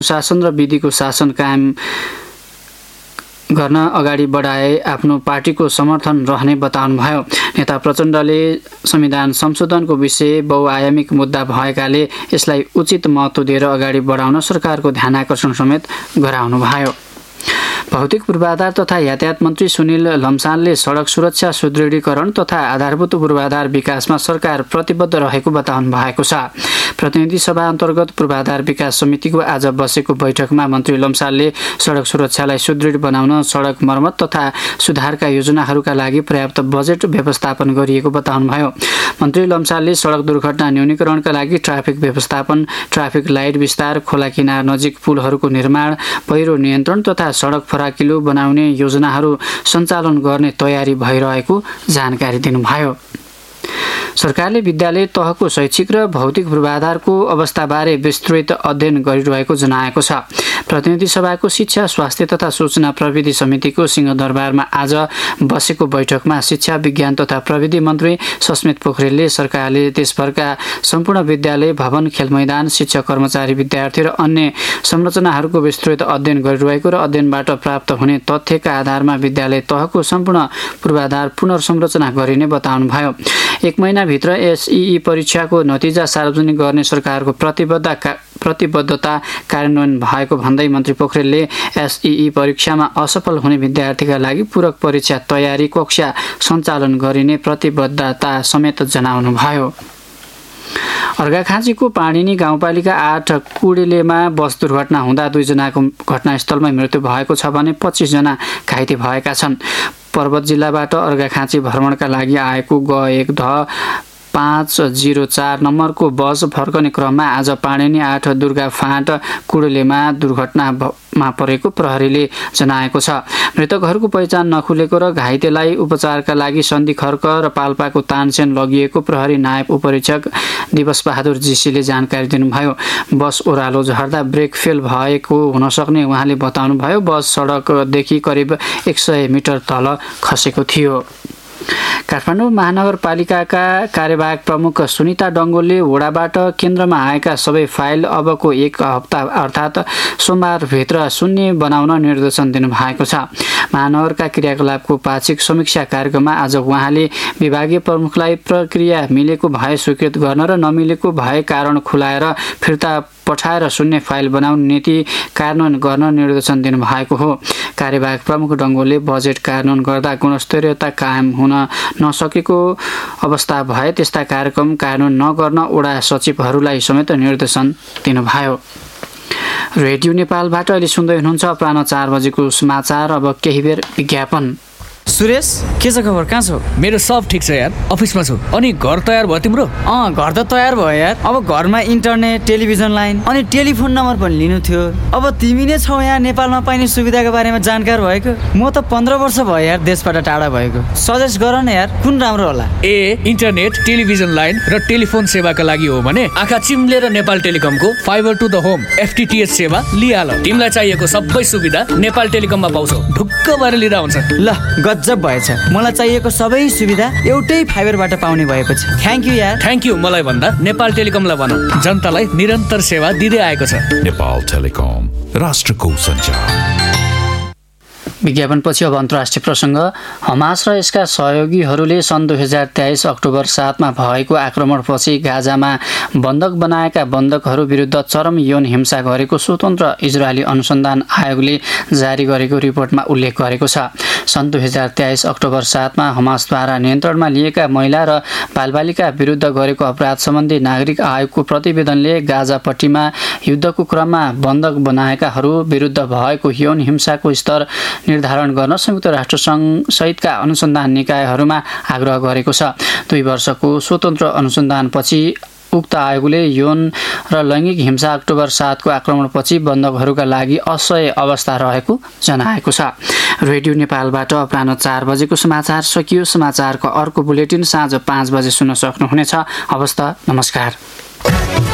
शासन र विधिको शासन कायम गर्न अगाडि बढाए आफ्नो पार्टीको समर्थन रहने बताउनुभयो। नेता प्रचण्डले संविधान संशोधनको विषय बहुआयामिक मुद्दा भएकाले यसलाई उचित महत्त्व दिएर अगाडि बढाउन सरकारको ध्यानाकर्षण समेत गराउनुभयो। भौतिक पूर्वाधार तथा यातायात मन्त्री सुनिल लम्सालले सडक सुरक्षा सुदृढीकरण तथा आधारभूत पूर्वाधार विकासमा सरकार प्रतिबद्ध रहेको बताउनु भएको छ। प्रतिनिधि सभा अन्तर्गत पूर्वाधार विकास समितिको आज बसेको बैठकमा मन्त्री लम्सालले सडक सुरक्षालाई सुदृढ बनाउन सडक मर्मत तथा सुधारका योजनाहरूका लागि पर्याप्त बजेट व्यवस्थापन गरिएको बताउनुभयो। मन्त्री लम्सालले सडक दुर्घटना न्यूनीकरणका लागि ट्राफिक व्यवस्थापन, ट्राफिक लाइट विस्तार, खोला किनार नजिक पुलहरूको निर्माण, पहिरो नियन्त्रण तथा सडक फराकिलो बनाउने योजनाहरू सञ्चालन गर्ने तयारी भइरहेको जानकारी दिनुभयो। सरकारले विद्यालय तहको शैक्षिक र भौतिक पूर्वाधारको अवस्थाबारे विस्तृत अध्ययन गरिरहेको जनाएको छ। प्रतिनिधि सभाको शिक्षा, स्वास्थ्य तथा सूचना प्रविधि समितिको सिंहदरबारमा आज बसेको बैठकमा शिक्षा, विज्ञान तथा प्रविधि मन्त्री सस्मित पोखरेलले सरकारले देशभरका सम्पूर्ण विद्यालय, भवन, खेल मैदान, शिक्षक, कर्मचारी, विद्यार्थी र अन्य संरचनाहरूको विस्तृत अध्ययन गरिरहेको र अध्ययनबाट प्राप्त हुने तथ्यका आधारमा विद्यालय तहको सम्पूर्ण पूर्वाधार पुनर्संरचना गरिने बताउनुभयो। 1 महिनाभित्र एसईई परीक्षाको नतिजा सार्वजनिक गर्ने सरकारको प्रतिबद्धता कार्यान्वयन भएको भन्दै मन्त्री पोखरेलले एसईई परीक्षामा असफल हुने विद्यार्थीका लागि पूरक परीक्षा तयारी कक्षा सञ्चालन गरिने प्रतिबद्धता समेत जनाउनुभयो। अर्घाखाँचीको पाणिनी गाउँपालिका 8 कुडेलेमा बस दुर्घटना हुँदा 2 जनाको घटनास्थलमै मृत्यु भएको छ भने 25 जना घाइते भएका छन्। पर्वत जिल्लाबाट अर्घाखाँची भ्रमणका लागि आएको ग1 ध 504 नम्बरको बस फर्कने क्रममा आज पाणिनी 8 दुर्गा फाँट कुडेलेमा दुर्घटनामा परेको प्रहरीले जनाएको छ। मृतकहरूको पहिचान नखुलेको र घाइतेलाई उपचारका लागि सन्धि खर्क र पाल्पाको तानसेन लगिएको प्रहरी नायब उपरीक्षक दिवस बहादुर जीसीले जानकारी दिनुभयो। बस ओह्रालो झर्दा ब्रेक फेल भएको हुन सक्ने उहाँले बताउनुभयो। बस सडकदेखि करिब 100 मिटर तल खसेको थियो। काठमाडौँ महानगरपालिकाका कार्यवाहक प्रमुख सुनिता डङ्गोलले वडाबाट केन्द्रमा आएका सबै फाइल अबको 1 हप्ता अर्थात् सोमबारभित्र शून्य बनाउन निर्देशन दिनुभएको छ। महानगरका क्रियाकलापको पाक्षिक समीक्षा कार्यक्रममा आज उहाँले विभागीय प्रमुखलाई प्रक्रिया मिलेको भए स्वीकृत गर्न र नमिलेको भए कारण खुलाएर फिर्ता पठाएर शून्य फाइल बनाउने नीति कार्यान्वयन गर्न निर्देशन दिनुभएको हो। कार्यवाहक प्रमुख डङ्गोलले बजेट कार्यान्वयन गर्दा गुणस्तरीयता कायम हुन नसकेको अवस्था भए त्यस्ता कार्यक्रम कार्यान्वयन नगर्न वडा सचिवहरूलाई समेत निर्देशन दिनुभयो। रेडियो नेपालबाट अहिले सुन्दै हुनुहुन्छ अपराह्न 4 बजेको समाचार। अब केही बेर विज्ञापन। सुरेश, के छ खबर? कहाँ छौ? मेरो सब ठिक छ यार, अफिसमा छु। अनि घर तयार भयो तिम्रो? घर त तयार भयो यार। अब घरमा इन्टरनेट, टेलिभिजन लाइन अनि टेलिफोन नम्बर पनि लिनु थियो। अब तिमी नै छौ यहाँ नेपालमा पाइने सुविधाको बारेमा जानकार भएको। म त 15 वर्ष भयो यार देशबाट टाढा भएको। सजेस्ट गर न यार, कुन राम्रो होला? इन्टरनेट, टेलिभिजन लाइन र टेलिफोन सेवाका लागि हो भने आँखा चिम्लेर Nepal टेलिकमको fibre to the home FTTH सेवा लिहाल। तिमीलाई चाहिएको सबै सुविधा नेपाल टेलिकममा पाउँछौ। ढुक्क भएर लिँदा हुन्छ। ल गजब भएछ। मलाई चाहिएको सबै सुविधा एउटै फाइबरबाट पाउने भएपछि थ्याङ्क यू यार। थ्याङ्क यू मलाई भन्दा नेपाल टेलिकमलाई भन, जनतालाई निरन्तर सेवा दिँदै आएको छ। नेपाल टेलिकम, राष्ट्रको सञ्चार। विज्ञापनपछि अब अन्तर्राष्ट्रिय प्रसङ्ग। हमास र यसका सहयोगीहरूले सन् 2023 अक्टोबर 7 मा भएको आक्रमणपछि गाजामा बन्धक बनाएका बन्धकहरू विरुद्ध चरम यौन हिंसा गरेको स्वतन्त्र इजरायली अनुसन्धान आयोगले जारी गरेको रिपोर्टमा उल्लेख गरेको छ। सन् 2023 अक्टोबर 7 मा हमासद्वारा नियन्त्रणमा लिएका महिला र बालबालिका विरुद्ध गरेको अपराध सम्बन्धी नागरिक आयोगको प्रतिवेदनले गाजापट्टीमा युद्धको क्रममा बन्धक बनाएकाहरू विरुद्ध भएको यौन हिंसाको स्तर निर्धारण गर्न संयुक्त राष्ट्रसङ्घ सहितका अनुसन्धान निकायहरूमा आग्रह गरेको छ। 2 वर्षको स्वतन्त्र अनुसन्धानपछि उक्त आयोगले यौन र लैङ्गिक हिंसा अक्टोबर 7 को आक्रमणपछि बन्धकहरूका लागि असह्य अवस्था रहेको जनाएको छ। रेडियो नेपालबाट अपराह्न 4 बजेको समाचार सकियो। समाचारको अर्को बुलेटिन साँझ 5 बजे सुन्न सक्नुहुनेछ। हवस् त, नमस्कार।